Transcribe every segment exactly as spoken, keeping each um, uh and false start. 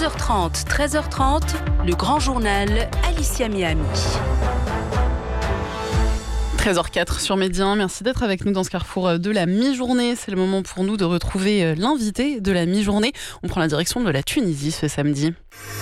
douze heures trente, treize heures trente, le grand journal Alicia Miami. treize heures quatre sur Média, merci d'être avec nous dans ce carrefour de la mi-journée. C'est le moment pour nous de retrouver l'invité de la mi-journée. On prend la direction de la Tunisie ce samedi.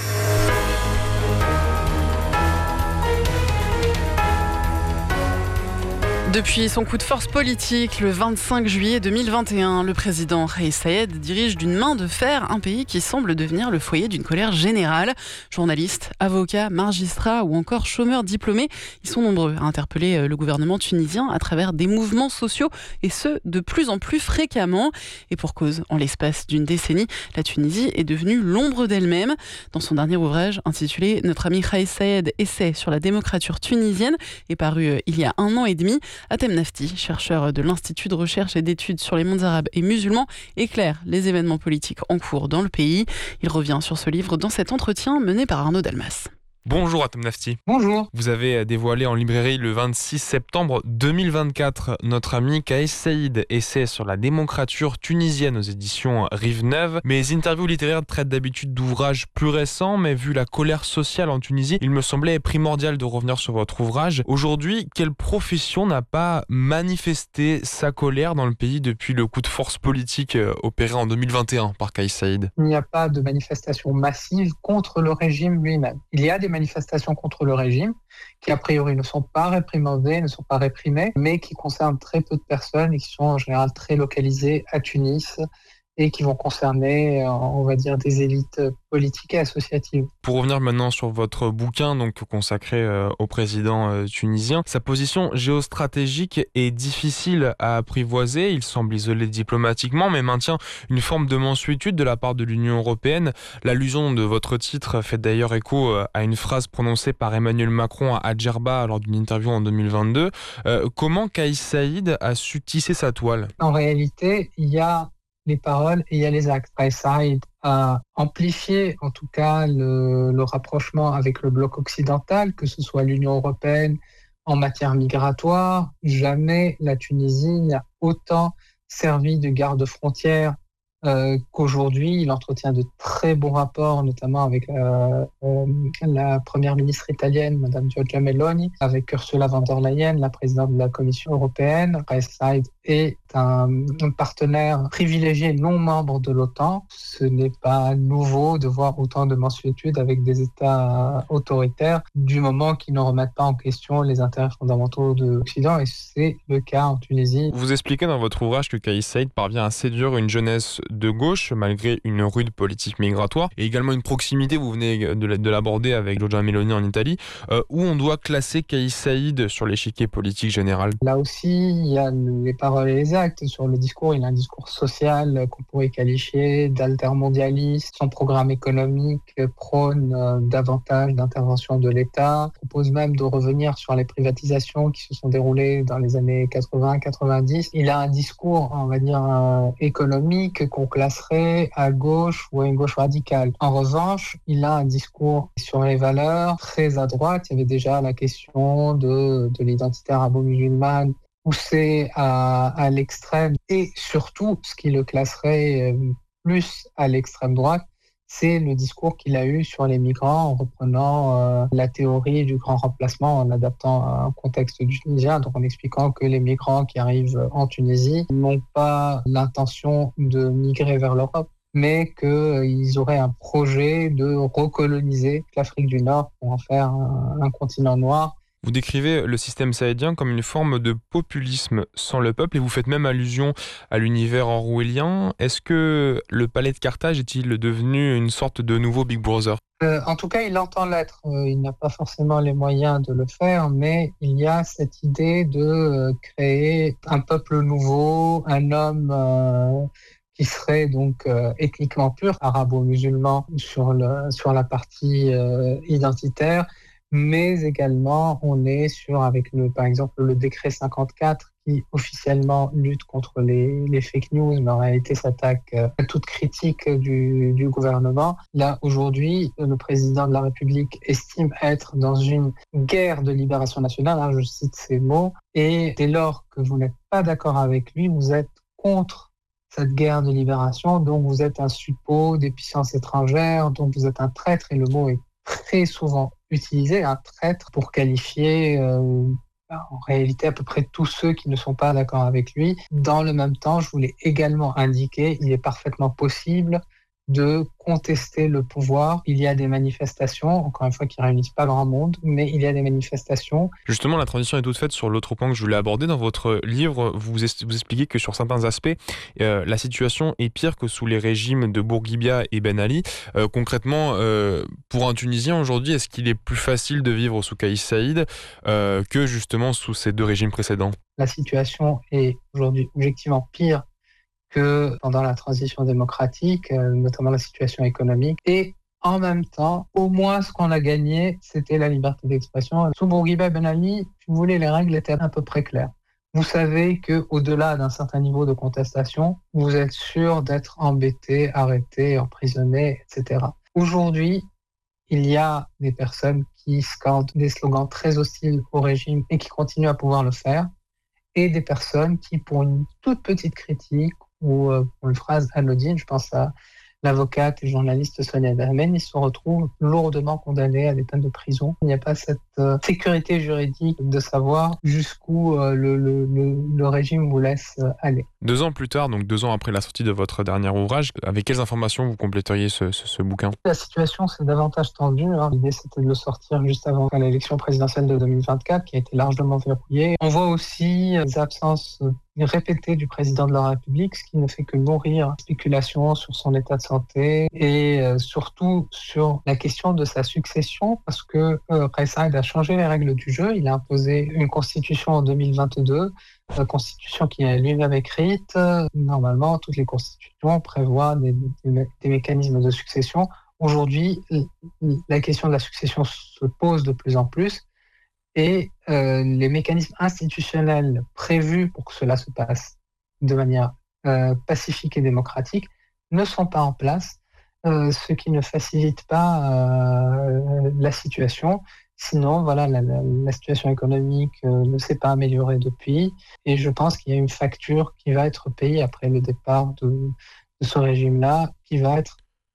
Depuis son coup de force politique, le vingt-cinq juillet deux mille vingt et un, le président Kais Saied dirige d'une main de fer un pays qui semble devenir le foyer d'une colère générale. Journalistes, avocats, magistrats ou encore chômeurs diplômés, ils sont nombreux à interpeller le gouvernement tunisien à travers des mouvements sociaux et ce, de plus en plus fréquemment. Et pour cause, en l'espace d'une décennie, la Tunisie est devenue l'ombre d'elle-même. Dans son dernier ouvrage intitulé « Notre ami Kais Saied, essai sur la démocrature tunisienne » est paru il y a un an et demi. Atem Nafti, chercheur de l'Institut de recherche et d'études sur les mondes arabes et musulmans, éclaire les événements politiques en cours dans le pays. Il revient sur ce livre dans cet entretien mené par Arnaud Dalmas. Bonjour Atem Nafti. Bonjour. Vous avez dévoilé en librairie le vingt-six septembre deux mille vingt-quatre Notre ami Kais Saied, essai sur la démocrature tunisienne aux éditions Rive Neuve. Mes interviews littéraires traitent d'habitude d'ouvrages plus récents, mais vu la colère sociale en Tunisie, il me semblait primordial de revenir sur votre ouvrage. Aujourd'hui, quelle profession n'a pas manifesté sa colère dans le pays depuis le coup de force politique opéré en deux mille vingt et un par Kais Saied? Il n'y a pas de manifestation massive contre le régime lui-même. Il y a des manifestations contre le régime qui a priori ne sont pas réprimandées, ne sont pas réprimées, mais qui concernent très peu de personnes et qui sont en général très localisées à Tunis et qui vont concerner, on va dire, des élites politiques et associatives. Pour revenir maintenant sur votre bouquin donc consacré au président tunisien, sa position géostratégique est difficile à apprivoiser. Il semble isolé diplomatiquement, mais maintient une forme de mansuétude de la part de l'Union européenne. L'allusion de votre titre fait d'ailleurs écho à une phrase prononcée par Emmanuel Macron à Djerba lors d'une interview en deux mille vingt-deux. Euh, comment Kais Saied a su tisser sa toile? En réalité, il y a les paroles et il y a les actes. Kais Saied a amplifié en tout cas le, le rapprochement avec le bloc occidental, que ce soit l'Union européenne en matière migratoire. Jamais la Tunisie n'a autant servi de garde-frontière euh, qu'aujourd'hui. Il entretient de très bons rapports, notamment avec euh, euh, la première ministre italienne, Madame Giorgia Meloni, avec Ursula von der Leyen, la présidente de la Commission européenne. Kais Saied est un, un partenaire privilégié non membre de l'OTAN. Ce n'est pas nouveau de voir autant de mansuétude avec des États autoritaires du moment qu'ils ne remettent pas en question les intérêts fondamentaux de l'Occident, et c'est le cas en Tunisie. Vous expliquez dans votre ouvrage que Kais Saied parvient à séduire une jeunesse de gauche malgré une rude politique migratoire et également une proximité, vous venez de l'aborder avec Giorgia Meloni en Italie, euh, où on doit classer Kais Saied sur l'échiquier politique général. Là aussi, il y a les paroles et les actes. Sur le discours, il a un discours social qu'on pourrait qualifier d'altermondialiste. Son programme économique prône euh, davantage d'intervention de l'État, propose même de revenir sur les privatisations qui se sont déroulées dans les années quatre-vingts quatre-vingt-dix. Il a un discours, on va dire, euh, économique qu'on classerait à gauche ou à une gauche radicale. En revanche, il a un discours sur les valeurs très à droite. Il y avait déjà la question de, de l'identité arabo-musulmane poussé à, à l'extrême, et surtout, ce qui le classerait plus à l'extrême droite, c'est le discours qu'il a eu sur les migrants en reprenant euh, la théorie du grand remplacement, en adaptant à un contexte du Tunisien, donc en expliquant que les migrants qui arrivent en Tunisie n'ont pas l'intention de migrer vers l'Europe, mais qu'ils auraient un projet de recoloniser l'Afrique du Nord pour en faire un, un continent noir. Vous décrivez le système saïdien comme une forme de populisme sans le peuple et vous faites même allusion à l'univers orwellien. Est-ce que le palais de Carthage est-il devenu une sorte de nouveau Big Brother ? euh, En tout cas, il entend l'être. Euh, il n'a pas forcément les moyens de le faire, mais il y a cette idée de euh, créer un peuple nouveau, un homme euh, qui serait donc euh, ethniquement pur, arabo-musulman sur, le, sur la partie euh, identitaire, mais également on est sur, avec le, par exemple le décret cinquante-quatre qui officiellement lutte contre les, les fake news, mais en réalité s'attaque à toute critique du, du gouvernement. Là, aujourd'hui, le président de la République estime être dans une guerre de libération nationale, hein, je cite ces mots, et dès lors que vous n'êtes pas d'accord avec lui, vous êtes contre cette guerre de libération, donc vous êtes un suppôt des puissances étrangères, donc vous êtes un traître, et le mot est très souvent utilisé, un traître, pour qualifier euh, en réalité à peu près tous ceux qui ne sont pas d'accord avec lui. Dans le même temps, je voulais également indiquer, il est parfaitement possible de contester le pouvoir. Il y a des manifestations, encore une fois, qui ne réunissent pas grand monde, mais il y a des manifestations. Justement, la transition est toute faite sur l'autre point que je voulais aborder. Dans votre livre, vous, vous expliquez que sur certains aspects, euh, la situation est pire que sous les régimes de Bourguiba et Ben Ali. Euh, concrètement, euh, pour un Tunisien aujourd'hui, est-ce qu'il est plus facile de vivre sous Kais Saïed euh, que justement sous ces deux régimes précédents ? La situation est aujourd'hui objectivement pire que pendant la transition démocratique, euh, notamment la situation économique. Et en même temps, au moins ce qu'on a gagné, c'était la liberté d'expression. Sous Bourguiba et Ben Ali, si vous voulez, les règles étaient à peu près claires. Vous savez qu'au-delà d'un certain niveau de contestation, vous êtes sûr d'être embêté, arrêté, emprisonné, et cetera. Aujourd'hui, il y a des personnes qui scandent des slogans très hostiles au régime et qui continuent à pouvoir le faire, et des personnes qui, pour une toute petite critique, ou euh, pour une phrase anodine, je pense à l'avocate et journaliste Sonia Dahmen, ils se retrouvent lourdement condamnés à des peines de prison. Il n'y a pas cette euh, sécurité juridique de savoir jusqu'où euh, le, le, le, le régime vous laisse euh, aller. Deux ans plus tard, donc deux ans après la sortie de votre dernier ouvrage, avec quelles informations vous compléteriez ce, ce, ce bouquin ? La situation s'est davantage tendue. Hein. L'idée, c'était de le sortir juste avant l'élection présidentielle de deux mille vingt-quatre, qui a été largement verrouillée. On voit aussi les absences répétée du président de la République, ce qui ne fait que nourrir spéculation sur son état de santé et euh, surtout sur la question de sa succession, parce que euh, Kais Saïed a changé les règles du jeu. Il a imposé une constitution en deux mille vingt-deux, la constitution qu'il a lui-même écrite. Normalement, toutes les constitutions prévoient des, des, des mécanismes de succession. Aujourd'hui, la question de la succession se pose de plus en plus. Et euh, les mécanismes institutionnels prévus pour que cela se passe de manière euh, pacifique et démocratique ne sont pas en place, euh, ce qui ne facilite pas euh, la situation. Sinon, voilà, la, la, la situation économique euh, ne s'est pas améliorée depuis, et je pense qu'il y a une facture qui va être payée après le départ de, de ce régime-là, qui va être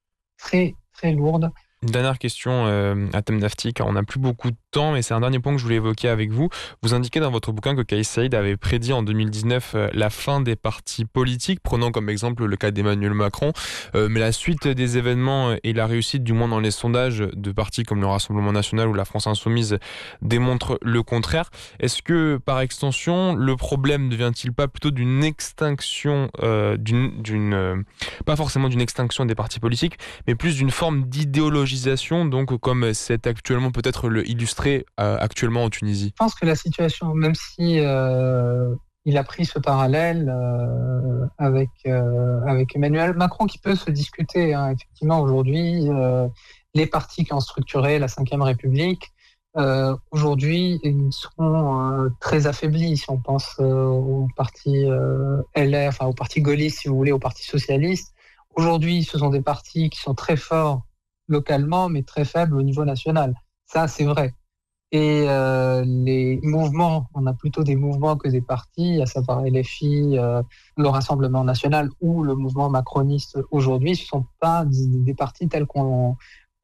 très, très lourde. Une dernière question euh, à thème Nafti, car on n'a plus beaucoup de temps, mais c'est un dernier point que je voulais évoquer avec vous. Vous indiquez dans votre bouquin que Kais Saïed avait prédit en deux mille dix-neuf euh, la fin des partis politiques, prenant comme exemple le cas d'Emmanuel Macron. Euh, mais la suite des événements et la réussite, du moins dans les sondages de partis comme le Rassemblement National ou la France Insoumise, démontrent le contraire. Est-ce que, par extension, le problème ne vient-il pas plutôt d'une extinction, euh, d'une, d'une, euh, pas forcément d'une extinction des partis politiques, mais plus d'une forme d'idéologie, donc comme c'est actuellement peut-être le illustré euh, actuellement en Tunisie? Je pense que la situation, même si euh, il a pris ce parallèle euh, avec euh, avec Emmanuel Macron, qui peut se discuter, hein, effectivement aujourd'hui, euh, les partis qui ont structuré la cinquième République, euh, aujourd'hui, ils sont euh, très affaiblis. Si on pense euh, au parti euh, L R, enfin au parti gaulliste, si vous voulez, au parti socialiste, aujourd'hui, ce sont des partis qui sont très forts localement, mais très faible au niveau national. Ça, c'est vrai. Et euh, les mouvements, on a plutôt des mouvements que des partis, à savoir L F I, euh, le Rassemblement National ou le mouvement macroniste aujourd'hui, ce ne sont pas des, des partis tels qu'on,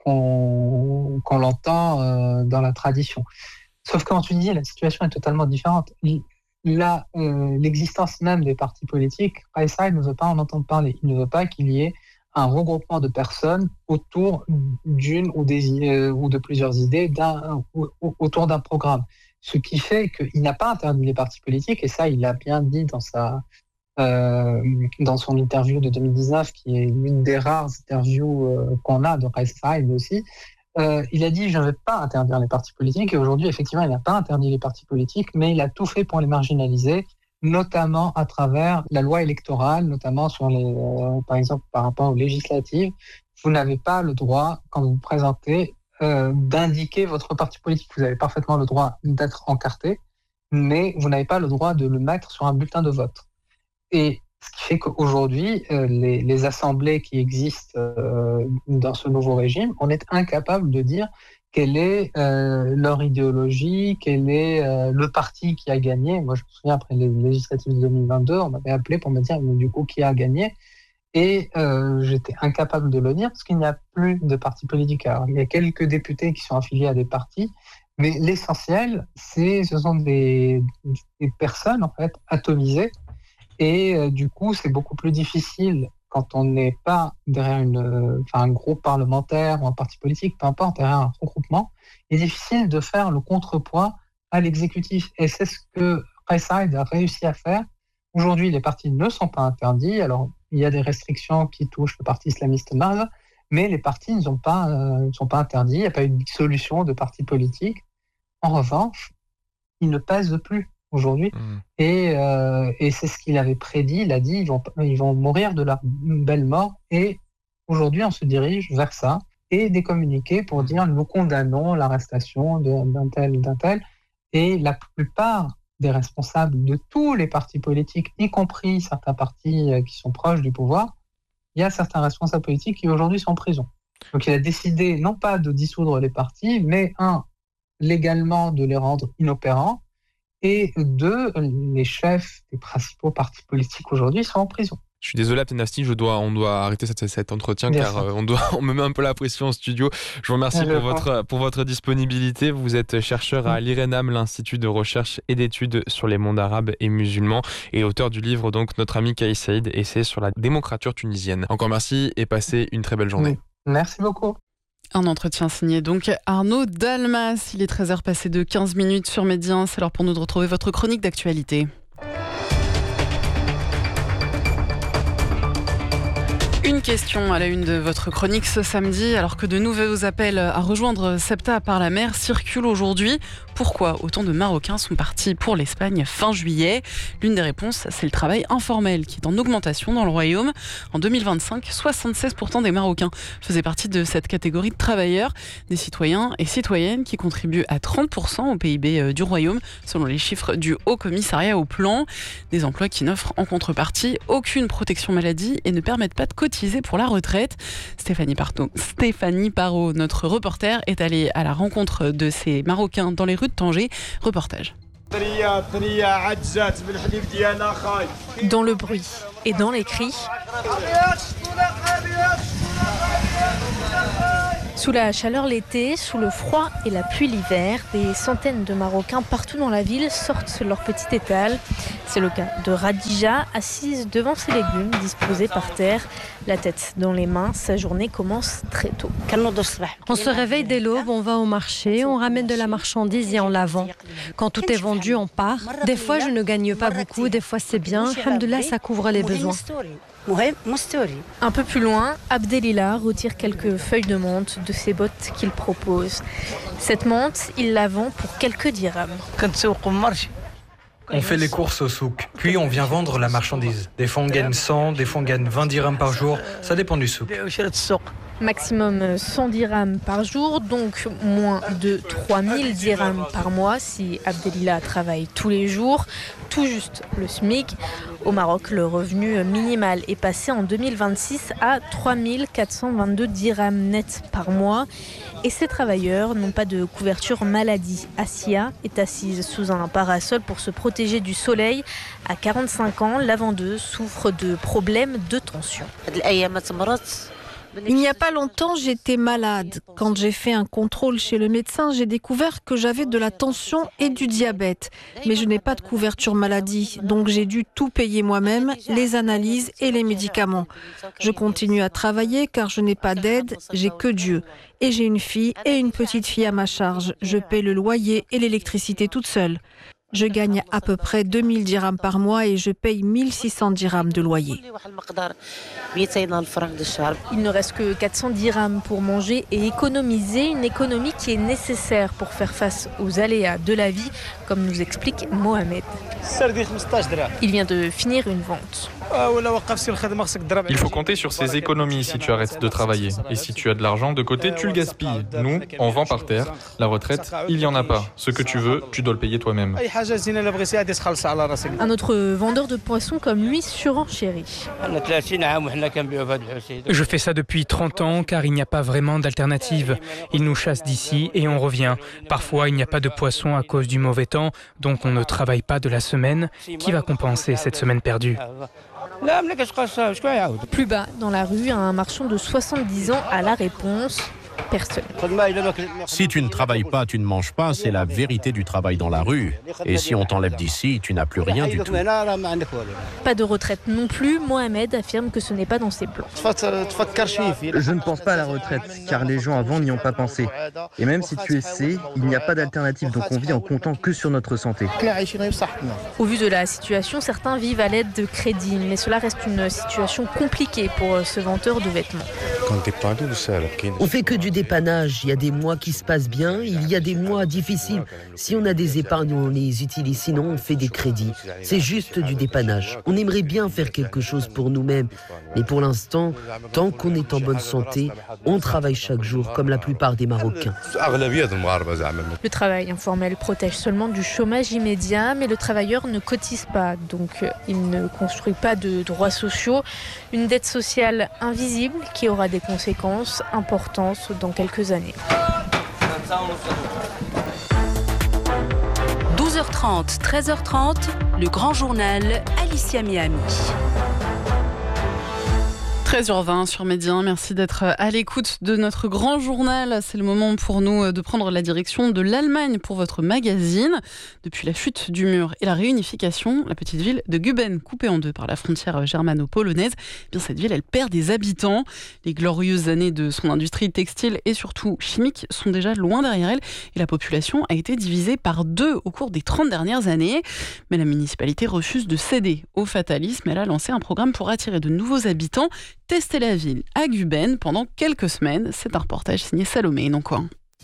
qu'on, qu'on l'entend euh, dans la tradition. Sauf qu'en Tunisie, la situation est totalement différente. Là, euh, l'existence même des partis politiques, Kais Saïed ne veut pas en entendre parler. Il ne veut pas qu'il y ait un regroupement de personnes autour d'une ou, des, euh, ou de plusieurs idées d'un, ou, autour d'un programme. Ce qui fait qu'il n'a pas interdit les partis politiques, et ça, il l'a bien dit dans, sa, euh, dans son interview de deux mille dix-neuf, qui est l'une des rares interviews euh, qu'on a de Kais Saïed aussi. Euh, il a dit « je ne vais pas interdire les partis politiques », et aujourd'hui, effectivement, il n'a pas interdit les partis politiques, mais il a tout fait pour les marginaliser, notamment à travers la loi électorale, notamment sur les, euh, par exemple par rapport aux législatives. Vous n'avez pas le droit, quand vous vous présentez, euh, d'indiquer votre parti politique. Vous avez parfaitement le droit d'être encarté, mais vous n'avez pas le droit de le mettre sur un bulletin de vote. Et ce qui fait qu'aujourd'hui, euh, les, les assemblées qui existent euh, dans ce nouveau régime, on est incapable de dire quelle est euh, leur idéologie, quel est euh, le parti qui a gagné. Moi, je me souviens, après les législatives de deux mille vingt-deux, on m'avait appelé pour me dire, mais du coup, qui a gagné ? Et euh, j'étais incapable de le dire parce qu'il n'y a plus de partis politiques. Alors, il y a quelques députés qui sont affiliés à des partis, mais l'essentiel, c'est, ce sont des, des personnes en fait atomisées. Et euh, du coup, c'est beaucoup plus difficile quand on n'est pas derrière une, euh, enfin, un groupe parlementaire ou un parti politique, peu importe, derrière un regroupement. Il est difficile de faire le contrepoids à l'exécutif. Et c'est ce que Rayside a réussi à faire. Aujourd'hui, les partis ne sont pas interdits. Alors, il y a des restrictions qui touchent le parti islamiste Marz, mais les partis ne sont pas, euh, ne sont pas interdits. Il n'y a pas eu de dissolution de partis politiques. En revanche, ils ne pèsent plus aujourd'hui. Mmh. Et, euh, et c'est ce qu'il avait prédit. Il a dit ils vont, ils vont mourir de leur belle mort. Et aujourd'hui, on se dirige vers ça. Et des communiqués pour dire nous condamnons l'arrestation de, d'un tel, d'un tel. Et la plupart des responsables de tous les partis politiques, y compris certains partis qui sont proches du pouvoir, il y a certains responsables politiques qui aujourd'hui sont en prison. Donc il a décidé non pas de dissoudre les partis, mais un, légalement de les rendre inopérants, et deux, les chefs des principaux partis politiques aujourd'hui sont en prison. Je suis désolé, Abdel-Nafti, je dois, on doit arrêter cet, cet entretien Bien car euh, on, doit, on me met un peu la pression au studio. Je vous remercie pour votre, pour votre disponibilité. Vous êtes chercheur à l'IRENAM, l'Institut de recherche et d'études sur les mondes arabes et musulmans, et auteur du livre donc Notre ami Kais Saïd, essai sur la démocrature tunisienne. Encore merci et passez une très belle journée. Merci beaucoup. Un entretien signé donc Arnaud Dalmas. Il est treize heures passées de quinze minutes sur Médien. C'est l'heure pour nous de retrouver votre chronique d'actualité. Une question à la une de votre chronique ce samedi, alors que de nouveaux appels à rejoindre Ceuta par la mer circulent aujourd'hui. Pourquoi autant de Marocains sont partis pour l'Espagne fin juillet ? L'une des réponses, c'est le travail informel qui est en augmentation dans le royaume. En deux mille vingt-cinq, soixante-seize pour cent des Marocains faisaient partie de cette catégorie de travailleurs, des citoyens et citoyennes qui contribuent à trente pour cent au P I B du royaume, selon les chiffres du Haut Commissariat au Plan. Des emplois qui n'offrent en contrepartie aucune protection maladie et ne permettent pas de cotiser pour la retraite. Stéphanie Parto, Stéphanie Parot, notre reporter, est allée à la rencontre de ces Marocains dans les rues de Tanger. Reportage. Dans le bruit et dans les cris, sous la chaleur l'été, sous le froid et la pluie l'hiver, des centaines de Marocains partout dans la ville sortent leur petit étal. C'est le cas de Radija, assise devant ses légumes disposés par terre, la tête dans les mains. Sa journée commence très tôt. On se réveille dès l'aube, on va au marché, on ramène de la marchandise et on la vend. Quand tout est vendu, on part. Des fois, je ne gagne pas beaucoup, des fois c'est bien. Alhamdoulilah, ça couvre les besoins. Un peu plus loin, Abdelila retire quelques feuilles de menthe de ses bottes qu'il propose. Cette menthe, il la vend pour quelques dirhams. On fait les courses au souk, puis on vient vendre la marchandise. Des fois on gagne cent, des fois on gagne vingt dirhams par jour, ça dépend du souk. Maximum cent dirhams par jour, donc moins de trois mille dirhams par mois si Abdelila travaille tous les jours, tout juste le SMIC. Au Maroc, le revenu minimal est passé en deux mille vingt-six à trois mille quatre cent vingt-deux dirhams nets par mois. Et ces travailleurs n'ont pas de couverture maladie. Assia est assise sous un parasol pour se protéger du soleil. À quarante-cinq ans, la vendeuse souffre de problèmes de tension. Il n'y a pas longtemps, j'étais malade. Quand j'ai fait un contrôle chez le médecin, j'ai découvert que j'avais de la tension et du diabète. Mais je n'ai pas de couverture maladie, donc j'ai dû tout payer moi-même, les analyses et les médicaments. Je continue à travailler car je n'ai pas d'aide, j'ai que Dieu. Et j'ai une fille et une petite fille à ma charge. Je paie le loyer et l'électricité toute seule. Je gagne à peu près deux mille dirhams par mois et je paye mille six cents dirhams de loyer. Il ne reste que quatre cents dirhams pour manger et économiser, une économie qui est nécessaire pour faire face aux aléas de la vie, comme nous explique Mohamed. Il vient de finir une vente. Il faut compter sur ces économies si tu arrêtes de travailler. Et si tu as de l'argent de côté, tu le gaspilles. Nous, on vend par terre. La retraite, il n'y en a pas. Ce que tu veux, tu dois le payer toi-même. Un autre vendeur de poissons comme lui surenchérit. Je fais ça depuis trente ans car il n'y a pas vraiment d'alternative. Ils nous chassent d'ici et on revient. Parfois il n'y a pas de poissons à cause du mauvais temps, donc on ne travaille pas de la semaine. Qui va compenser cette semaine perdue ? Plus bas, dans la rue, un marchand de soixante-dix ans a la réponse. Personne. Si tu ne travailles pas, tu ne manges pas, c'est la vérité du travail dans la rue. Et si on t'enlève d'ici, tu n'as plus rien du tout. Pas de retraite non plus, Mohamed affirme que ce n'est pas dans ses plans. Je ne pense pas à la retraite, car les gens avant n'y ont pas pensé. Et même si tu essaies, il n'y a pas d'alternative, donc on vit en comptant que sur notre santé. Au vu de la situation, certains vivent à l'aide de crédits, mais cela reste une situation compliquée pour ce vendeur de vêtements. On fait que du dépannage. Il y a des mois qui se passent bien, il y a des mois difficiles. Si on a des épargnes, on les utilise, sinon on fait des crédits. C'est juste du dépannage. On aimerait bien faire quelque chose pour nous-mêmes, mais pour l'instant, tant qu'on est en bonne santé, on travaille chaque jour, comme la plupart des Marocains. Le travail informel protège seulement du chômage immédiat, mais le travailleur ne cotise pas, donc il ne construit pas de droits sociaux. Une dette sociale invisible qui aura des conséquences importantes dans quelques années. douze heures trente, treize heures trente, le grand journal Alicia Miami. treize heures vingt sur Média un, merci d'être à l'écoute de notre grand journal. C'est le moment pour nous de prendre la direction de l'Allemagne pour votre magazine. Depuis la chute du mur et la réunification, la petite ville de Guben, coupée en deux par la frontière germano-polonaise, eh bien cette ville, elle perd des habitants. Les glorieuses années de son industrie textile et surtout chimique sont déjà loin derrière elle et la population a été divisée par deux au cours des trente dernières années. Mais la municipalité refuse de céder au fatalisme. Elle a lancé un programme pour attirer de nouveaux habitants. Tester la ville à Guben pendant quelques semaines. C'est un reportage signé Salomé Noncoin.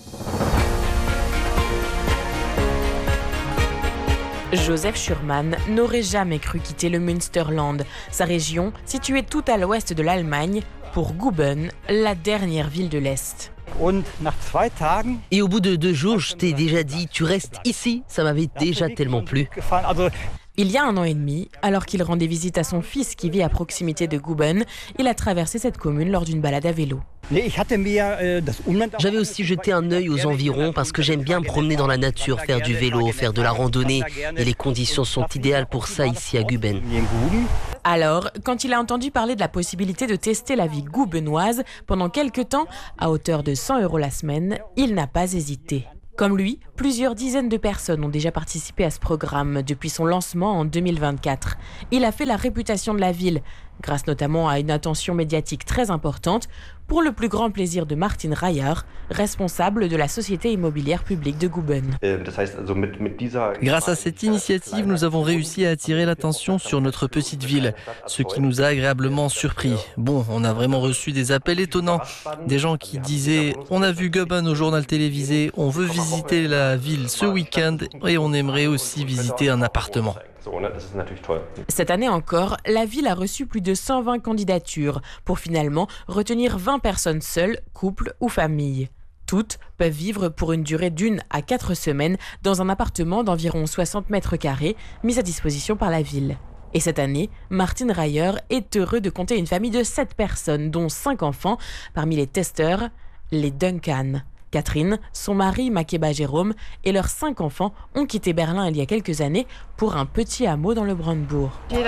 Joseph Schurman n'aurait jamais cru quitter le Münsterland, sa région située tout à l'ouest de l'Allemagne, pour Guben, la dernière ville de l'Est. Et au bout de deux jours, je t'ai déjà dit, tu restes ici, ça m'avait déjà tellement plu. Il y a un an et demi, alors qu'il rendait visite à son fils qui vit à proximité de Guben, il a traversé cette commune lors d'une balade à vélo. J'avais aussi jeté un œil aux environs parce que j'aime bien me promener dans la nature, faire du vélo, faire de la randonnée. Et les conditions sont idéales pour ça ici à Guben. Alors, quand il a entendu parler de la possibilité de tester la vie gubenoise pendant quelques temps, à hauteur de cent euros la semaine, il n'a pas hésité. Comme lui, plusieurs dizaines de personnes ont déjà participé à ce programme depuis son lancement en deux mille vingt-quatre. Il a fait la réputation de la ville, grâce notamment à une attention médiatique très importante, pour le plus grand plaisir de Martin Reyer, responsable de la société immobilière publique de Guben. Grâce à cette initiative, nous avons réussi à attirer l'attention sur notre petite ville, ce qui nous a agréablement surpris. Bon, on a vraiment reçu des appels étonnants, des gens qui disaient « On a vu Guben au journal télévisé, on veut visiter la ville ce week-end et on aimerait aussi visiter un appartement ». Cette année encore, la ville a reçu plus de cent vingt candidatures pour finalement retenir vingt personnes seules, couples ou familles. Toutes peuvent vivre pour une durée d'une à quatre semaines dans un appartement d'environ soixante mètres carrés mis à disposition par la ville. Et cette année, Martin Reyer est heureux de compter une famille de sept personnes, dont cinq enfants, parmi les testeurs, les Duncan. Catherine, son mari Makeba Jérôme et leurs cinq enfants ont quitté Berlin il y a quelques années pour un petit hameau dans le Brandebourg. Tout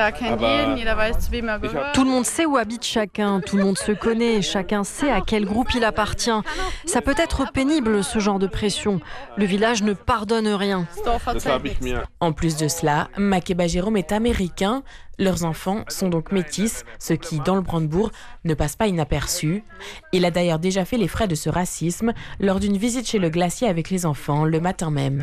le monde sait où habite chacun, tout le monde se connaît, chacun sait à quel groupe il appartient. Ça peut être pénible ce genre de pression. Le village ne pardonne rien. En plus de cela, Makeba Jérôme est américain. Leurs enfants sont donc métis, ce qui, dans le Brandebourg, ne passe pas inaperçu. Il a d'ailleurs déjà fait les frais de ce racisme lors d'une visite chez le glacier avec les enfants le matin même.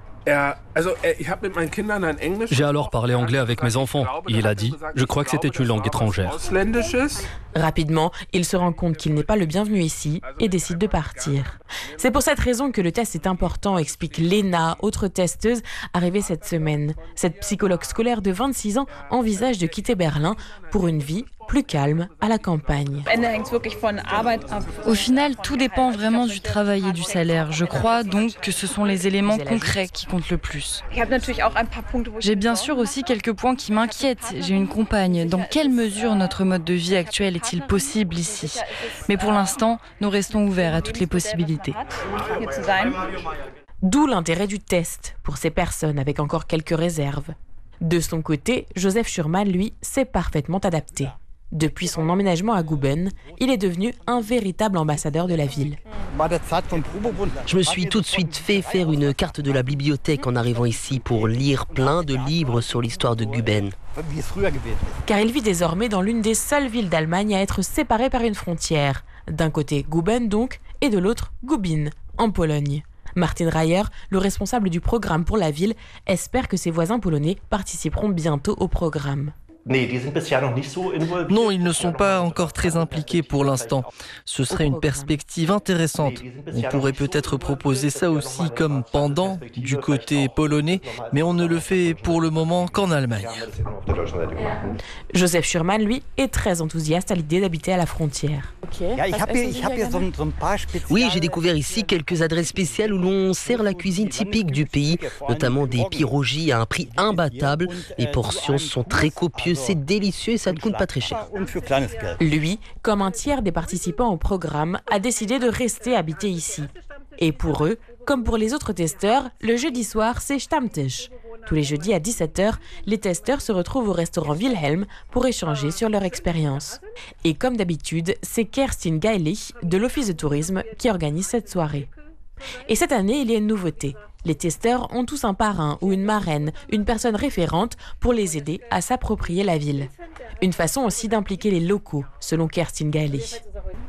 J'ai alors parlé anglais avec mes enfants. Il a dit, je crois que c'était une langue étrangère. Rapidement, il se rend compte qu'il n'est pas le bienvenu ici et décide de partir. C'est pour cette raison que le test est important, explique Léna, autre testeuse arrivée cette semaine. Cette psychologue scolaire de vingt-six ans envisage de quitter Berlin pour une vie plus calme à la campagne. Au final, tout dépend vraiment du travail et du salaire. Je crois donc que ce sont les éléments concrets qui comptent le plus. J'ai bien sûr aussi quelques points qui m'inquiètent. J'ai une compagne. Dans quelle mesure notre mode de vie actuel est-il possible ici? Mais pour l'instant, nous restons ouverts à toutes les possibilités. D'où l'intérêt du test pour ces personnes avec encore quelques réserves. De son côté, Joseph Schurman, lui, s'est parfaitement adapté. Depuis son emménagement à Guben, il est devenu un véritable ambassadeur de la ville. Je me suis tout de suite fait faire une carte de la bibliothèque en arrivant ici pour lire plein de livres sur l'histoire de Guben. Car il vit désormais dans l'une des seules villes d'Allemagne à être séparée par une frontière. D'un côté Guben donc, et de l'autre Gubin, en Pologne. Martin Reyer, le responsable du programme pour la ville, espère que ses voisins polonais participeront bientôt au programme. Non, ils ne sont pas encore très impliqués pour l'instant. Ce serait une perspective intéressante. On pourrait peut-être proposer ça aussi comme pendant du côté polonais, mais on ne le fait pour le moment qu'en Allemagne. Joseph Schurman, lui, est très enthousiaste à l'idée d'habiter à la frontière. Oui, j'ai découvert ici quelques adresses spéciales où l'on sert la cuisine typique du pays, notamment des pierogies à un prix imbattable. Les portions sont très copieuses, c'est délicieux et ça ne coûte pas très cher. Lui, comme un tiers des participants au programme, a décidé de rester habiter ici. Et pour eux, comme pour les autres testeurs, le jeudi soir, c'est Stammtisch. Tous les jeudis à dix-sept heures, les testeurs se retrouvent au restaurant Wilhelm pour échanger sur leur expérience. Et comme d'habitude, c'est Kerstin Geilich de l'Office de tourisme qui organise cette soirée. Et cette année, il y a une nouveauté. Les testeurs ont tous un parrain ou une marraine, une personne référente pour les aider à s'approprier la ville. Une façon aussi d'impliquer les locaux, selon Kerstin Geilich.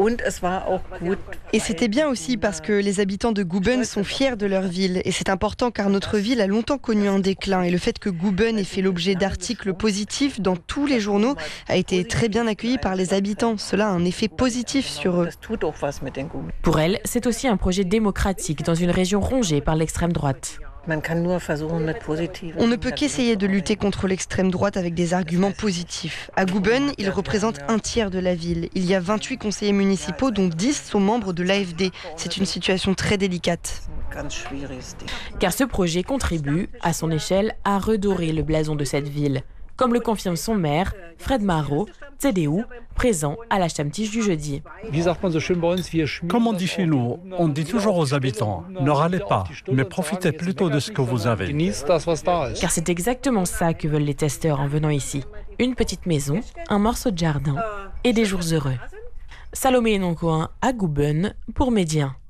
Et c'était bien aussi parce que les habitants de Guben sont fiers de leur ville. Et c'est important car notre ville a longtemps connu un déclin. Et le fait que Guben ait fait l'objet d'articles positifs dans tous les journaux a été très bien accueilli par les habitants. Cela a un effet positif sur eux. Pour elle, c'est aussi un projet démocratique dans une région rongée par l'extrême droite. On ne peut qu'essayer de lutter contre l'extrême droite avec des arguments positifs. À Guben, il représente un tiers de la ville. Il y a vingt-huit conseillers municipaux, dont dix sont membres de l'A F D. C'est une situation très délicate. Car ce projet contribue, à son échelle, à redorer le blason de cette ville. Comme le confirme son maire, Fred Marot, C D U, présent à la Stammtisch du jeudi. Comme on dit chez nous, on dit toujours aux habitants, ne râlez pas, mais profitez plutôt de ce que vous avez. Car c'est exactement ça que veulent les testeurs en venant ici. Une petite maison, un morceau de jardin et des jours heureux. Salomé Noncoin à Guben pour Médien.